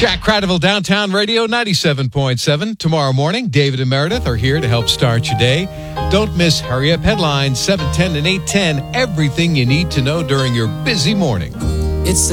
Jack Cradiville, Downtown Radio 97.7. Tomorrow morning, David and Meredith are here to help start your day. Don't miss Hurry Up Headlines, 7:10 and 8:10. Everything you need to know during your busy morning. It's